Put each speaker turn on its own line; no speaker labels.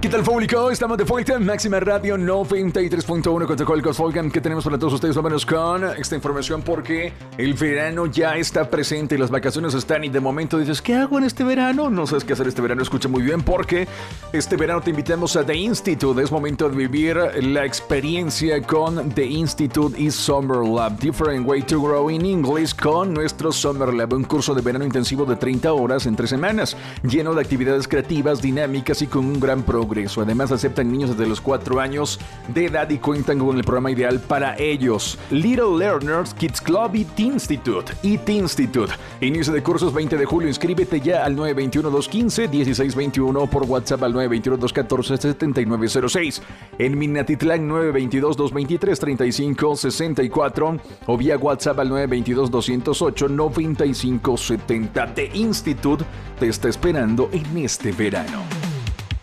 ¿Qué tal, público? Estamos de vuelta en Máxima Radio 93.1 con Tecolcos Volgan. ¿Qué tenemos para todos ustedes? Vámonos con esta información porque el verano ya está presente y las vacaciones están, y de momento dices, ¿qué hago en este verano? No sabes qué hacer este verano. Escucha muy bien porque este verano te invitamos a The Institute. Es momento de vivir la experiencia con The Institute y Summer Lab. Different Way to Grow in English con nuestro Summer Lab, un curso de verano intensivo de 30 horas en 3 semanas, lleno de actividades creativas, dinámicas y con un gran progreso. Además, aceptan niños desde los 4 años de edad y cuentan con el programa ideal para ellos. Little Learners Kids Club y Teenstitute. Inicio de cursos 20 de julio. Inscríbete ya al 921-215-1621 por WhatsApp al 922-14-7906. En Minatitlán 922-223-3564 o vía WhatsApp al 922-208-9570. The Institute te está esperando en este verano.